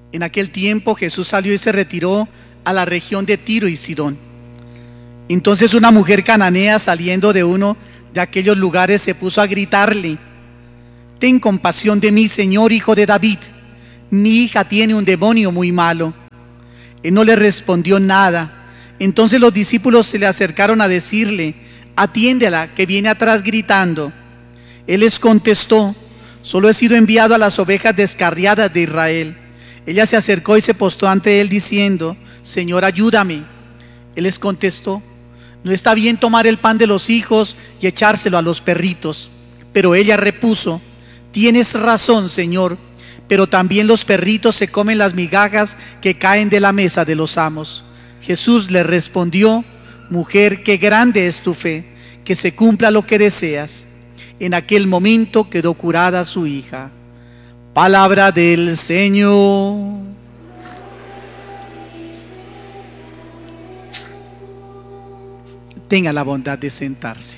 En aquel tiempo Jesús salió y se retiró a la región de Tiro y Sidón. Entonces una mujer cananea, saliendo de uno de aquellos lugares, se puso a gritarle: «Ten compasión de mí, Señor, hijo de David. Mi hija tiene un demonio muy malo». Él no le respondió nada. Entonces los discípulos se le acercaron a decirle: «Atiéndela, que viene atrás gritando». Él les contestó: «Solo he sido enviado a las ovejas descarriadas de Israel». Ella se acercó y se postró ante él diciendo: «Señor, ayúdame». Él les contestó: «No está bien tomar el pan de los hijos y echárselo a los perritos». Pero ella repuso: «Tienes razón, Señor, pero también los perritos se comen las migajas que caen de la mesa de los amos». Jesús le respondió: «Mujer, qué grande es tu fe, que se cumpla lo que deseas». En aquel momento quedó curada su hija. Palabra del Señor. Tenga la bondad de sentarse.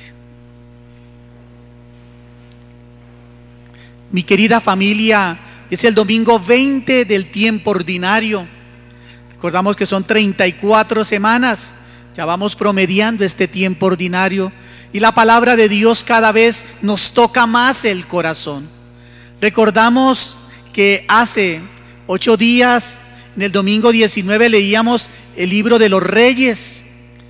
Mi querida familia, es el domingo 20 del tiempo ordinario. Recordamos que son 34 semanas. Ya vamos promediando este tiempo ordinario. Y la palabra de Dios cada vez nos toca más el corazón. Recordamos que hace 8 días, en el domingo 19, leíamos el libro de los Reyes.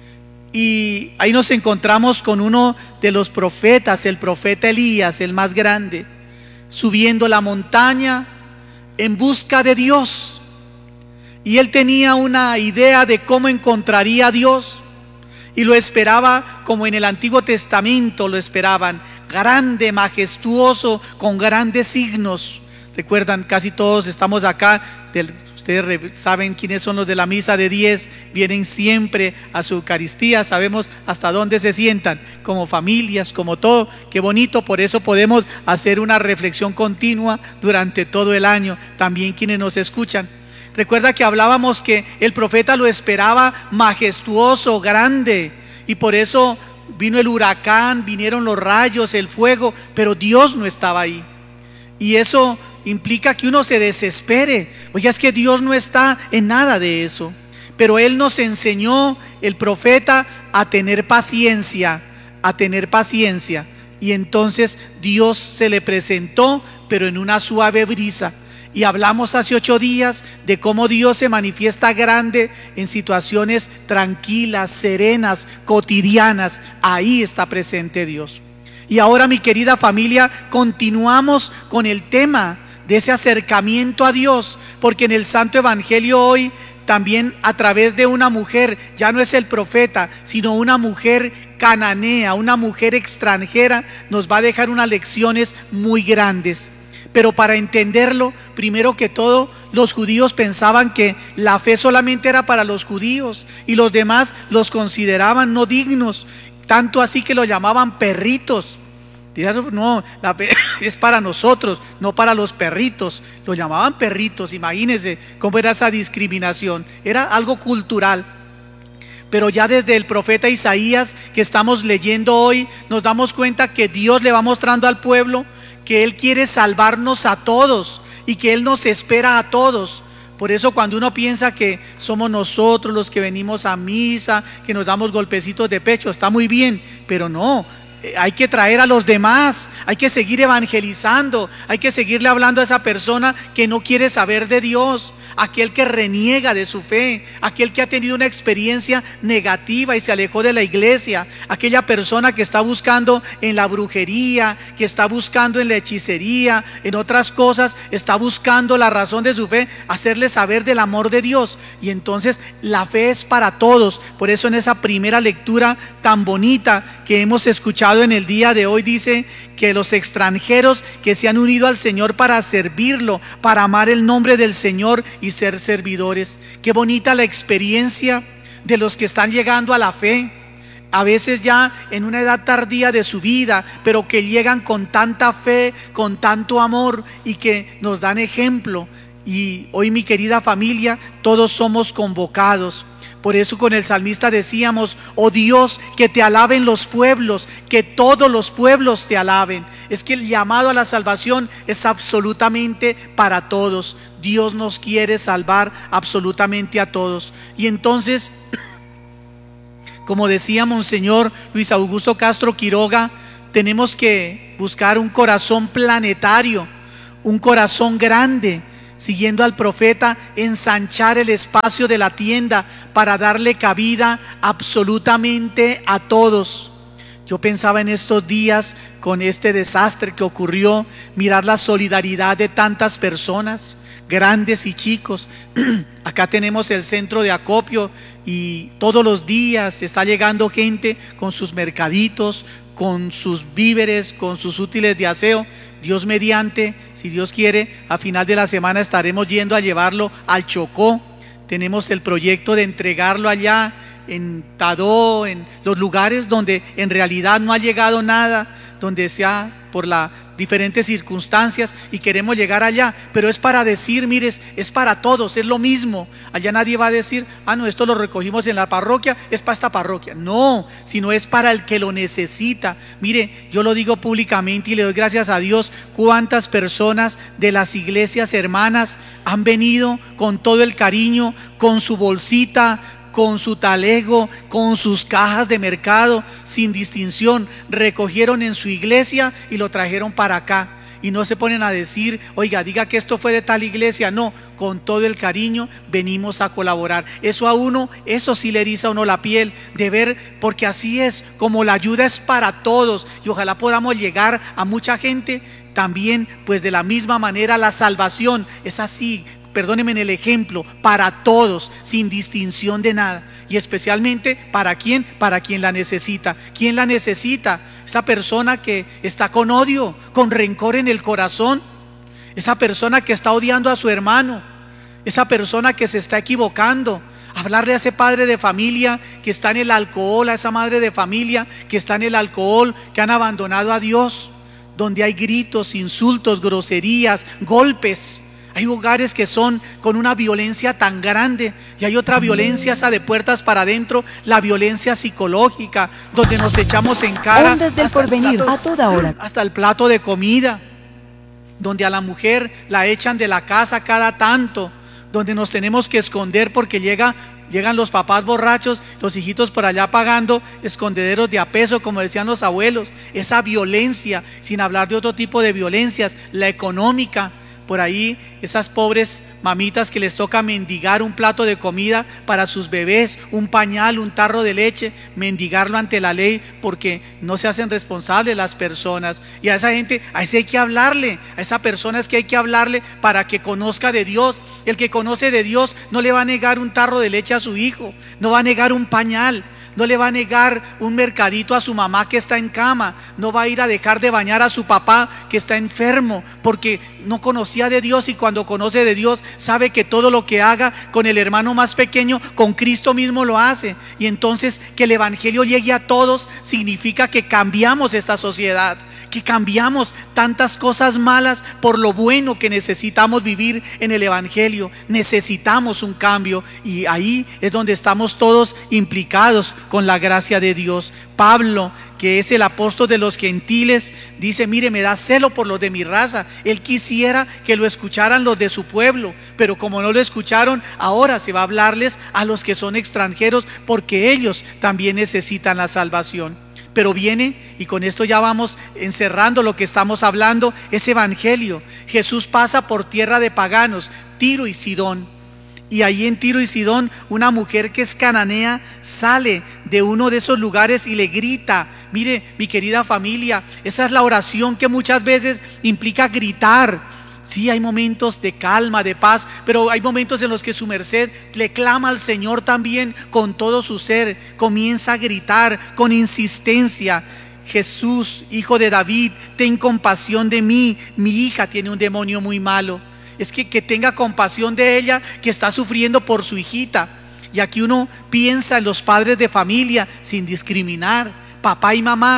Y ahí nos encontramos con uno de los profetas, el profeta Elías, el más grande, subiendo la montaña en busca de Dios. Y él tenía una idea de cómo encontraría a Dios. Y lo esperaba como en el Antiguo Testamento lo esperaban: grande, majestuoso, con grandes signos. Recuerdan, casi todos estamos acá, ustedes saben quiénes son los de la misa de 10, vienen siempre a su Eucaristía, sabemos hasta dónde se sientan, como familias, como todo. Qué bonito, por eso podemos hacer una reflexión continua durante todo el año, también quienes nos escuchan. Recuerda que hablábamos que el profeta lo esperaba majestuoso, grande, y por eso vino el huracán, vinieron los rayos, el fuego, pero Dios no estaba ahí. Y eso implica que uno se desespere. Oye, es que Dios no está en nada de eso. Pero Él nos enseñó, el profeta, a tener paciencia, a tener paciencia. Y entonces Dios se le presentó, pero en una suave brisa. Y hablamos hace 8 días de cómo Dios se manifiesta grande en situaciones tranquilas, serenas, cotidianas. Ahí está presente Dios. Y ahora, mi querida familia, continuamos con el tema de ese acercamiento a Dios, porque en el Santo Evangelio hoy, también a través de una mujer, ya no es el profeta, sino una mujer cananea, una mujer extranjera, nos va a dejar unas lecciones muy grandes. Pero para entenderlo, primero que todo, los judíos pensaban que la fe solamente era para los judíos y los demás los consideraban no dignos, tanto así que lo llamaban perritos. No, la fe es para nosotros, no para los perritos. Lo llamaban perritos, imagínense cómo era esa discriminación, era algo cultural. Pero ya desde el profeta Isaías, que estamos leyendo hoy, nos damos cuenta que Dios le va mostrando al pueblo que Él quiere salvarnos a todos y que Él nos espera a todos. Por eso cuando uno piensa que somos nosotros los que venimos a misa, que nos damos golpecitos de pecho, está muy bien, pero no. Hay que traer a los demás, hay que seguir evangelizando, hay que seguirle hablando a esa persona que no quiere saber de Dios, aquel que reniega de su fe, aquel que ha tenido una experiencia negativa y se alejó de la iglesia, aquella persona que está buscando en la brujería, que está buscando en la hechicería, en otras cosas, está buscando la razón de su fe, hacerle saber del amor de Dios. Y entonces la fe es para todos. Por eso en esa primera lectura tan bonita que hemos escuchado en el día de hoy, dice que los extranjeros que se han unido al Señor para servirlo, para amar el nombre del Señor y ser servidores. Qué bonita la experiencia de los que están llegando a la fe, a veces ya en una edad tardía de su vida, pero que llegan con tanta fe, con tanto amor y que nos dan ejemplo. Y hoy, mi querida familia, todos somos convocados Por eso con el salmista decíamos: oh Dios, que te alaben los pueblos, que todos los pueblos te alaben. Es que el llamado a la salvación es absolutamente para todos. Dios nos quiere salvar absolutamente a todos. Y entonces, como decía Monseñor Luis Augusto Castro Quiroga, tenemos que buscar un corazón planetario, un corazón grande, siguiendo al profeta, ensanchar el espacio de la tienda para darle cabida absolutamente a todos. Yo pensaba en estos días, con este desastre que ocurrió, mirar la solidaridad de tantas personas, grandes y chicos. Acá tenemos el centro de acopio y todos los días está llegando gente con sus mercaditos, con sus víveres, con sus útiles de aseo. Dios mediante, si Dios quiere, a final de la semana estaremos yendo a llevarlo al Chocó. Tenemos el proyecto de entregarlo allá en Tadó, en los lugares donde en realidad no ha llegado nada, donde sea por las diferentes circunstancias, y queremos llegar allá, pero es para decir, mires, es para todos, es lo mismo. Allá nadie va a decir: ah, no, esto lo recogimos en la parroquia, es para esta parroquia. No, sino es para el que lo necesita. Mire, yo lo digo públicamente y le doy gracias a Dios, cuántas personas de las iglesias hermanas han venido con todo el cariño, con su bolsita, con su talego, con sus cajas de mercado, sin distinción, recogieron en su iglesia y lo trajeron para acá. Y no se ponen a decir: oiga, diga que esto fue de tal iglesia. No, con todo el cariño venimos a colaborar. Eso a uno, eso sí le eriza a uno la piel de ver, porque así es, como la ayuda es para todos, y ojalá podamos llegar a mucha gente. También, pues de la misma manera, la salvación es así, perdónenme en el ejemplo, para todos, sin distinción de nada. Y especialmente, ¿para quién? Para quien la necesita. ¿Quién la necesita? Esa persona que está con odio, con rencor en el corazón. Esa persona que está odiando a su hermano. Esa persona que se está equivocando. Hablarle a ese padre de familia que está en el alcohol, a esa madre de familia que está en el alcohol, que han abandonado a Dios, donde hay gritos, insultos, groserías, golpes. Hay hogares que son con una violencia tan grande, y hay otra violencia, esa de puertas para adentro, la violencia psicológica, donde nos echamos en cara hasta el plato de comida, donde a la mujer la echan de la casa cada tanto, donde nos tenemos que esconder porque llegan los papás borrachos, los hijitos por allá pagando escondederos de a peso, como decían los abuelos. Esa violencia, sin hablar de otro tipo de violencias, la económica. Por ahí esas pobres mamitas que les toca mendigar un plato de comida para sus bebés, un pañal, un tarro de leche, mendigarlo ante la ley porque no se hacen responsables las personas. Y a esa gente, a ese hay que hablarle, a esa persona es que hay que hablarle para que conozca de Dios. El que conoce de Dios no le va a negar un tarro de leche a su hijo, no va a negar un pañal, no le va a negar un mercadito a su mamá que está en cama, no va a ir a dejar de bañar a su papá que está enfermo porque no conocía de Dios, y cuando conoce de Dios sabe que todo lo que haga con el hermano más pequeño, con Cristo mismo lo hace. Y entonces que el evangelio llegue a todos significa que cambiamos esta sociedad, que cambiamos tantas cosas malas por lo bueno que necesitamos vivir en el evangelio. Necesitamos un cambio, y ahí es donde estamos todos implicados con la gracia de Dios. Pablo, que es el apóstol de los gentiles, dice: mire, me da celo por los de mi raza. Él quisiera que lo escucharan los de su pueblo, pero como no lo escucharon, ahora se va a hablarles a los que son extranjeros, porque ellos también necesitan la salvación. Pero viene, y con esto ya vamos encerrando lo que estamos hablando, ese evangelio. Jesús pasa por tierra de paganos, Tiro y Sidón. Y ahí en Tiro y Sidón, una mujer que es cananea sale de uno de esos lugares y le grita. Mire, mi querida familia, esa es la oración que muchas veces implica gritar. Sí, hay momentos de calma, de paz, pero hay momentos en los que su merced le clama al Señor también con todo su ser. Comienza a gritar con insistencia: Jesús, hijo de David, ten compasión de mí, mi hija tiene un demonio muy malo. Es que tenga compasión de ella, que está sufriendo por su hijita. Y aquí uno piensa en los padres de familia, sin discriminar, papá y mamá,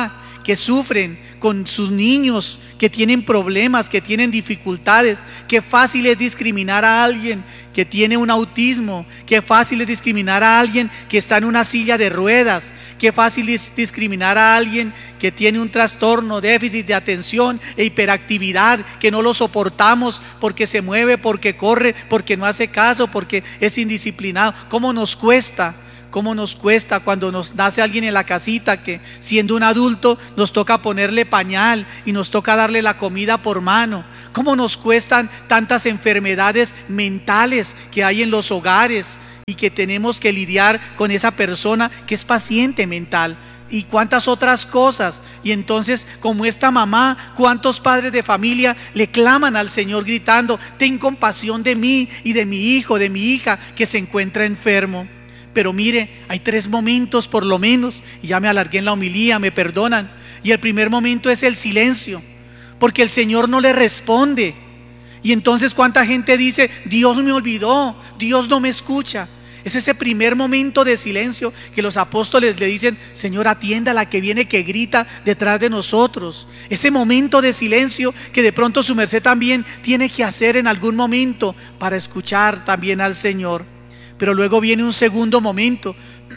que sufren con sus niños, que tienen problemas, que tienen dificultades. Qué fácil es discriminar a alguien que tiene un autismo, qué fácil es discriminar a alguien que está en una silla de ruedas, qué fácil es discriminar a alguien que tiene un trastorno, déficit de atención e hiperactividad, que no lo soportamos porque se mueve, porque corre, porque no hace caso, porque es indisciplinado. ¿Cómo nos cuesta? ¿Cómo nos cuesta cuando nos nace alguien en la casita que, siendo un adulto, nos toca ponerle pañal y nos toca darle la comida por mano? ¿Cómo nos cuestan tantas enfermedades mentales que hay en los hogares y que tenemos que lidiar con esa persona que es paciente mental? Y cuántas otras cosas. Y entonces, como esta mamá, cuántos padres de familia le claman al Señor gritando: ten compasión de mí y de mi hijo, de mi hija que se encuentra enfermo. Pero mire, hay 3 momentos por lo menos, y ya me alargué en la homilía, me perdonan. Y el primer momento es el silencio, porque el Señor no le responde. Y entonces cuánta gente dice: Dios me olvidó, Dios no me escucha. Es ese primer momento de silencio que los apóstoles le dicen: Señor, atienda a la que viene, que grita detrás de nosotros. Ese momento de silencio que de pronto su merced también tiene que hacer en algún momento para escuchar también al Señor. Pero luego viene un segundo momento,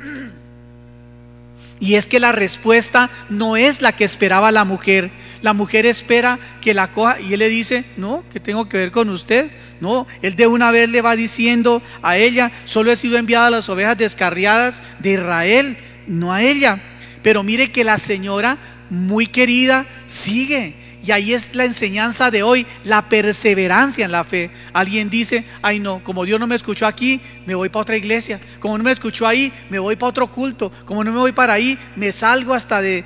y es que la respuesta no es la que esperaba la mujer. La mujer espera que la coja y él le dice: no, ¿qué tengo que ver con usted? No, él de una vez le va diciendo a ella: solo he sido enviada a las ovejas descarriadas de Israel, no a ella. Pero mire que la señora, muy querida, sigue. Y ahí es la enseñanza de hoy, la perseverancia en la fe. Alguien dice: ay no, como Dios no me escuchó aquí, me voy para otra iglesia. Como no me escuchó ahí, me voy para otro culto. Como no me voy para ahí, me salgo hasta de.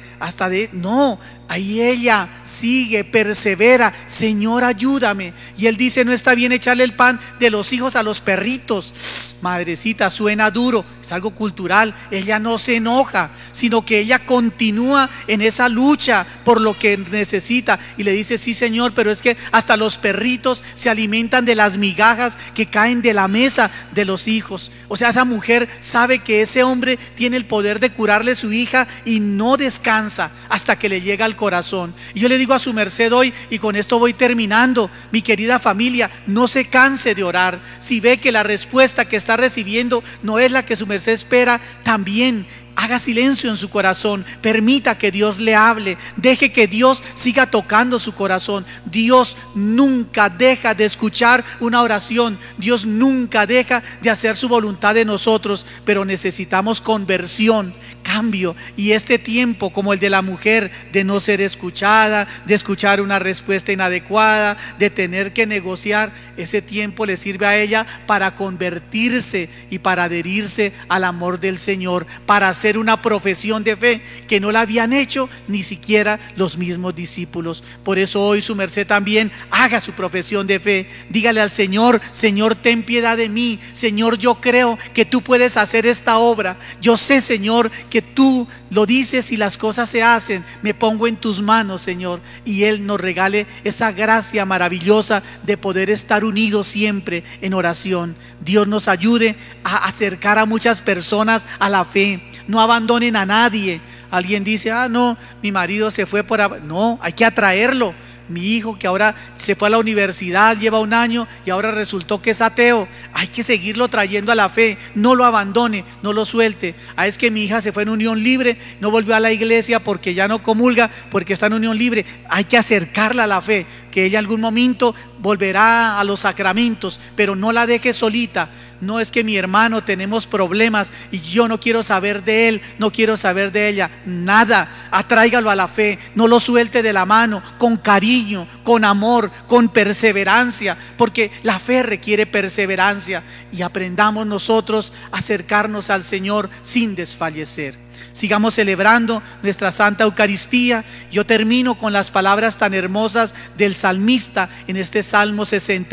No, ahí ella sigue, persevera. Señor, ayúdame. Y él dice: no está bien echarle el pan de los hijos a los perritos. Madrecita, suena duro, es algo cultural. Ella no se enoja, sino que ella continúa en esa lucha por lo que necesita. Y le dice: sí, Señor, pero es que hasta los perritos se alimentan de las migajas que caen de la mesa de los hijos. O sea, esa mujer sabe que ese hombre tiene el poder de curarle a su hija y no descansa hasta que le llega al corazón. Y yo le digo a su merced hoy, y con esto voy terminando: mi querida familia, no se canse de orar. Si ve que la respuesta que está recibiendo no es la que su merced espera, también haga silencio en su corazón, permita que Dios le hable, deje que Dios siga tocando su corazón. Dios nunca deja de escuchar una oración, Dios nunca deja de hacer su voluntad en nosotros, pero necesitamos conversión, cambio. Y este tiempo, como el de la mujer, de no ser escuchada, de escuchar una respuesta inadecuada, de tener que negociar, ese tiempo le sirve a ella para convertirse y para adherirse al amor del Señor, para hacer una profesión de fe que no la habían hecho ni siquiera los mismos discípulos. Por eso hoy su merced también haga su profesión de fe. Dígale al Señor: Señor, ten piedad de mí. Señor, yo creo que tú puedes hacer esta obra. Yo sé, Señor, que tú lo dices y las cosas se hacen. Me pongo en tus manos, Señor. Y Él nos regale esa gracia maravillosa de poder estar unidos siempre en oración. Dios nos ayude a acercar a muchas personas a la fe. No abandonen a nadie. Alguien dice: ah, no, mi marido se fue por... No, hay que atraerlo. Mi hijo que ahora se fue a la universidad, lleva 1 año y ahora resultó que es ateo. Hay que seguirlo trayendo a la fe. No lo abandone, no lo suelte. Ah, es que mi hija se fue en unión libre, no volvió a la iglesia porque ya no comulga, porque está en unión libre. Hay que acercarla a la fe, que ella en algún momento volverá a los sacramentos, pero no la deje solita. No, es que mi hermano, tenemos problemas y yo no quiero saber de él, no quiero saber de ella. Nada, atráigalo a la fe, no lo suelte de la mano, con cariño, con amor, con perseverancia, porque la fe requiere perseverancia. Y aprendamos nosotros a acercarnos al Señor sin desfallecer. Sigamos celebrando nuestra Santa Eucaristía. Yo termino con las palabras tan hermosas del salmista en este Salmo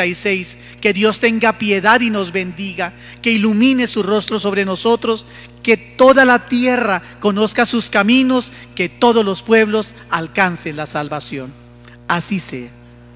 66. Que Dios tenga piedad y nos bendiga, que ilumine su rostro sobre nosotros, que toda la tierra conozca sus caminos, que todos los pueblos alcancen la salvación. Así sea.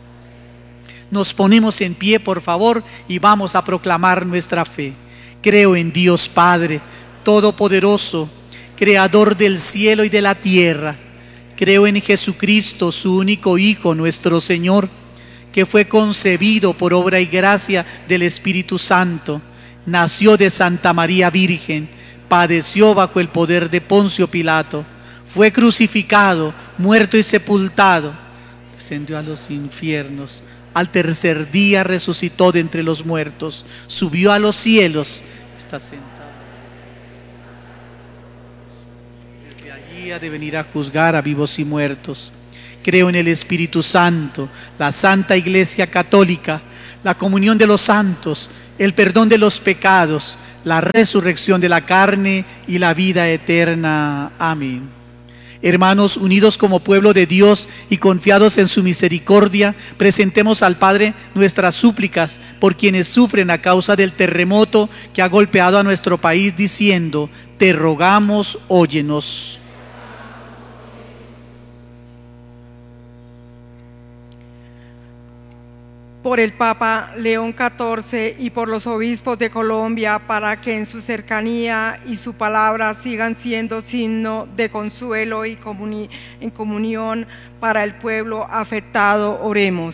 Nos ponemos en pie, por favor, y vamos a proclamar nuestra fe. Creo en Dios Padre Todopoderoso, Creador del cielo y de la tierra, Creo en Jesucristo, su único Hijo, nuestro Señor, que fue concebido por obra y gracia del Espíritu Santo, nació de Santa María Virgen, padeció bajo el poder de Poncio Pilato, fue crucificado, muerto y sepultado, descendió a los infiernos, al tercer día resucitó de entre los muertos, subió a los cielos, está sentado. Desde allí ha de venir a juzgar a vivos y muertos. Creo en el Espíritu Santo, la Santa Iglesia Católica, la comunión de los santos, el perdón de los pecados, la resurrección de la carne y la vida eterna. Amén. Hermanos, unidos como pueblo de Dios y confiados en su misericordia, presentemos al Padre nuestras súplicas por quienes sufren a causa del terremoto que ha golpeado a nuestro país, diciendo: te rogamos, óyenos. Por el Papa León XIV y por los obispos de Colombia, para que en su cercanía y su palabra sigan siendo signo de consuelo y en comunión para el pueblo afectado, oremos.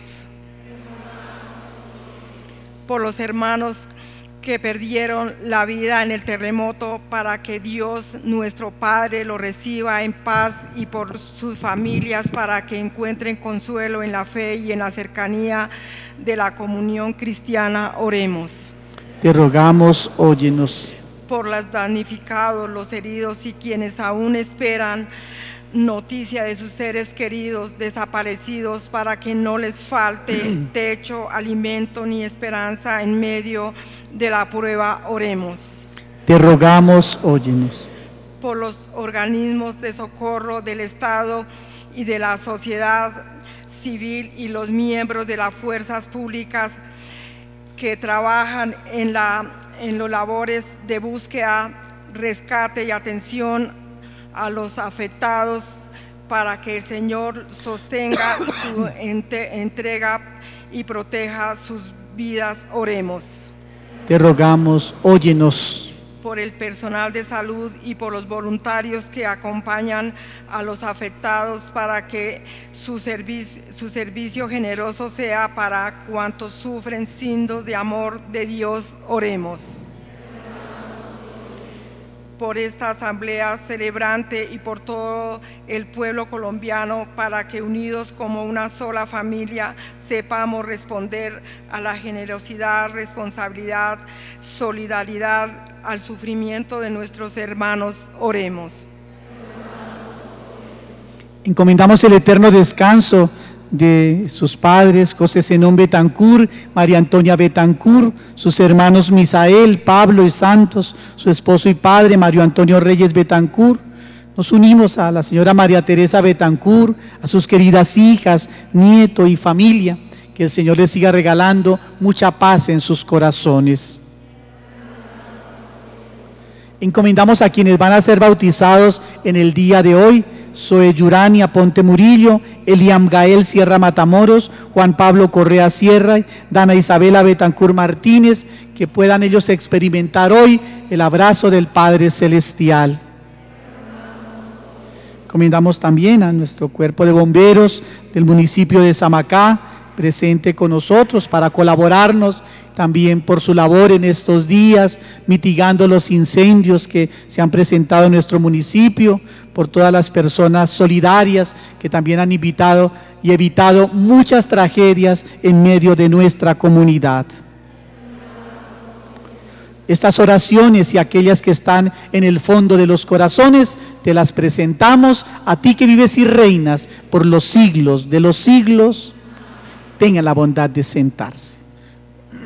Por los hermanos que perdieron la vida en el terremoto, para que Dios nuestro Padre lo reciba en paz, y por sus familias, para que encuentren consuelo en la fe y en la cercanía de la comunión cristiana, oremos. Te rogamos, óyenos. Por los damnificados, los heridos y quienes aún esperan noticia de sus seres queridos desaparecidos, para que no les falte techo, alimento ni esperanza en medio de la prueba, oremos. Te rogamos, óyenos. Por los organismos de socorro del Estado y de la sociedad civil y los miembros de las fuerzas públicas que trabajan en los labores de búsqueda, rescate y atención a los afectados, para que el Señor sostenga su entrega y proteja sus vidas, oremos. Te rogamos, óyenos. Por el personal de salud y por los voluntarios que acompañan a los afectados, para que su servicio generoso sea para cuantos sufren signos de amor de Dios, oremos. Por esta asamblea celebrante y por todo el pueblo colombiano, para que unidos como una sola familia sepamos responder a la generosidad, responsabilidad, solidaridad al sufrimiento de nuestros hermanos, oremos. Encomendamos el eterno descanso de sus padres, José Zenón Betancourt, María Antonia Betancourt, sus hermanos Misael, Pablo y Santos, su esposo y padre Mario Antonio Reyes Betancourt. Nos unimos a la señora María Teresa Betancourt, a sus queridas hijas, nieto y familia. Que el Señor les siga regalando mucha paz en sus corazones. Encomendamos a quienes van a ser bautizados en el día de hoy: Zoe Yurania Ponte Murillo, Eliam Gael Sierra Matamoros, Juan Pablo Correa Sierra, Dana Isabela Betancourt Martínez, que puedan ellos experimentar hoy el abrazo del Padre Celestial. Encomendamos también a nuestro cuerpo de bomberos del municipio de Samacá, presente con nosotros para colaborarnos también por su labor en estos días, mitigando los incendios que se han presentado en nuestro municipio, por todas las personas solidarias que también han invitado y evitado muchas tragedias en medio de nuestra comunidad. Estas oraciones y aquellas que están en el fondo de los corazones, te las presentamos a ti que vives y reinas por los siglos de los siglos. Tenga la bondad de sentarse.